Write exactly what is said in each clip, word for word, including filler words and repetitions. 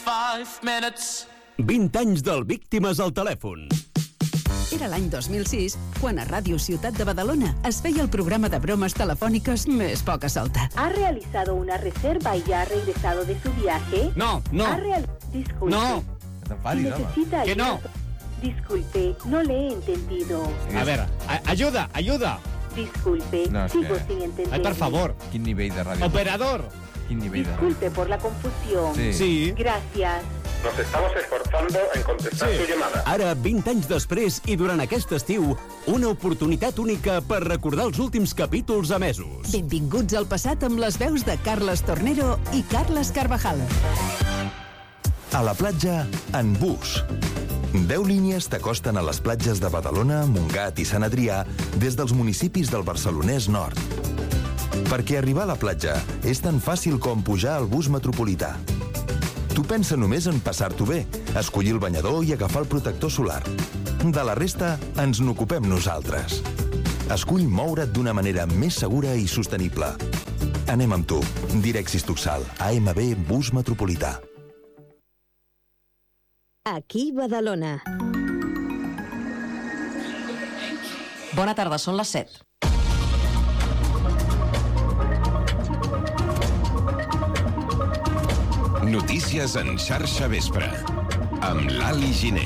vint anys del Víctimes al telèfon. Era l'any dos mil sis, quan a Ràdio Ciutat de Badalona es feia el programa de bromes telefòniques més poca solta. ¿Ha realizado una reserva y ya ha regresado de su viaje? No, no. ¿Ha real... Disculpe. No. Si necesita Que no. Disculpe, no le he entendido. A ver, a- ayuda, ayuda. Disculpe, No, es sigo que- sin entender. Ay, por favor. Quin nivell de ràdio? Operador. Quin nivell de ràdio? Disculpe por la confusión. Sí. Sí. Gracias. Nos estamos esforzando en contestar Sí. su llamada. Ara, vint anys després i durant aquest estiu, una oportunitat única per recordar els últims capítols emesos. Benvinguts al passat amb les veus de Carles Tornero i Carles Carvajal. A la platja, en bus. Deu línies t'acosten a les platges de Badalona, Montgat i Sant Adrià des dels municipis del Barcelonès Nord. Perquè arribar a la platja és tan fàcil com pujar al bus metropolità. Tu pensa només en passar-t'ho bé, escollir el banyador i agafar el protector solar. De la resta, ens n'ocupem nosaltres. Escull moure't d'una manera més segura i sostenible. Anem amb tu. Direxis Tuxal, A M B Bus Metropolità. Aquí Badalona. Bona tarda, són les set. Notícies en xarxa vespre, amb l'Ali Giner.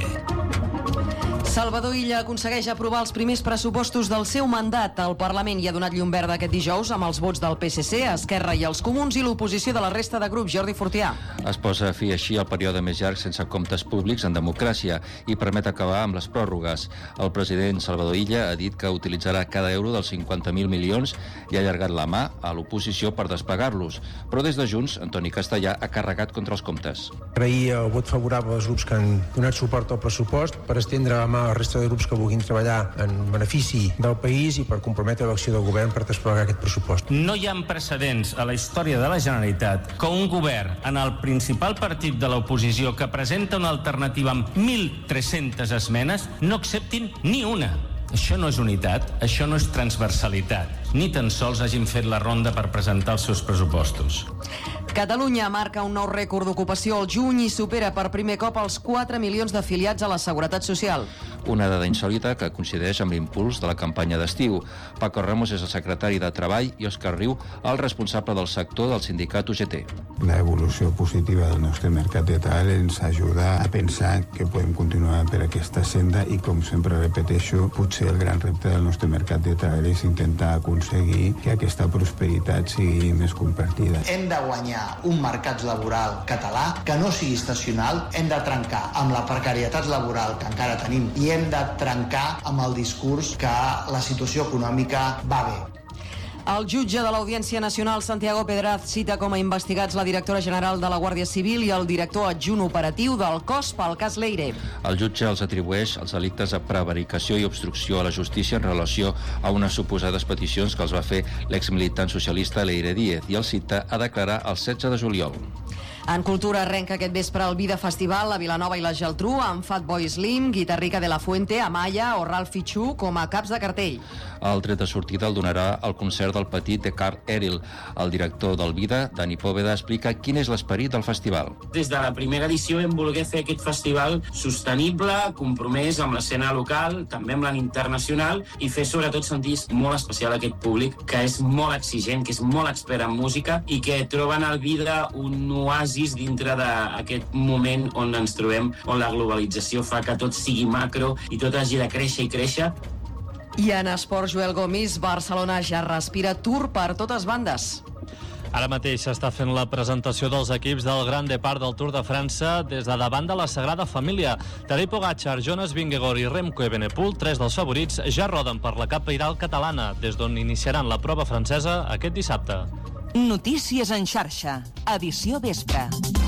Salvador Illa aconsegueix aprovar els primers pressupostos del seu mandat. El Parlament hi ha donat llum verda aquest dijous amb els vots del P S C, Esquerra i els Comuns i l'oposició de la resta de grups. Jordi Fortià. Es posa fi així al període més llarg sense comptes públics en democràcia i permet acabar amb les pròrrogues. El president Salvador Illa ha dit que utilitzarà cada euro dels cinquanta mil milions i ha allargat la mà a l'oposició per despegar-los. Però des de Junts, Antoni Castellà ha carregat contra els comptes. Agrair el vot favorable als grups que han donat suport al pressupost per estendre la mà a la resta de grups que vulguin treballar en benefici del país i per comprometre l'acció del govern per desplegar aquest pressupost. No hi ha precedents a la història de la Generalitat que un govern en el principal partit de l'oposició que presenta una alternativa amb mil tres-centes esmenes no acceptin ni una. Això no és unitat, això no és transversalitat. Ni tan sols hagin fet la ronda per presentar els seus pressupostos. Catalunya marca un nou rècord d'ocupació al juny i supera per primer cop els quatre milions d'afiliats a la Seguretat Social. Una dada insòlita que coincideix amb l'impuls de la campanya d'estiu. Paco Ramos és el secretari de Treball i Òscar Riu, el responsable del sector del sindicat U G T. La evolució positiva del nostre mercat de treball ens ajuda a pensar que podem continuar per aquesta senda i, com sempre repeteixo, potser el gran repte del nostre mercat de treball és intentar aconseguir que aquesta prosperitat sigui més compartida. Hem de guanyar un mercat laboral català que no sigui estacional, hem de trencar amb la precarietat laboral que encara tenim i hem de trencar amb el discurs que la situació econòmica va bé. El jutge de l'Audiència Nacional, Santiago Pedraz, cita com a investigats la directora general de la Guàrdia Civil i el director adjunt operatiu del cos pel cas Leire. El jutge els atribueix els delictes de prevaricació i obstrucció a la justícia en relació a unes suposades peticions que els va fer l'exmilitant socialista Leire Díez i el cita a declarar el setze de juliol. En cultura arrenca aquest vespre el Vida Festival a Vilanova i la Geltrú amb Fatboy Slim, Guitarrica de la Fuente, Amaya o Ralph Fichu com a caps de cartell. El tret de sortida el donarà el concert del Petit de Carl Eril. El director del Vida, Dani Póveda, explica quin és l'esperit del festival. Des de la primera edició hem volgut fer aquest festival sostenible, compromès amb l'escena local, també amb l'internacional i fer sobretot sentir molt especial a aquest públic que és molt exigent, que és molt expert en música i que troben al Vida un oasi dintre d'aquest moment on ens trobem, on la globalització fa que tot sigui macro i tot hagi de créixer i créixer. I en esport, Joel Gomis, Barcelona ja respira Tour per totes bandes. Ara mateix s'està fent la presentació dels equips del Gran Depart del Tour de França des de davant de la Sagrada Família. Tadej Pogačar, Jonas Vingegaard i Remco Evenepoel, tres dels favorits, ja roden per la capital catalana, des d'on iniciaran la prova francesa aquest dissabte. Notícies en xarxa, edició vespre.